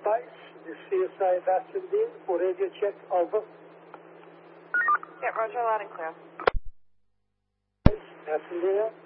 Base, this CSA Vassendin for radio check, over. Yeah, roger, loud and clear. Vassendin.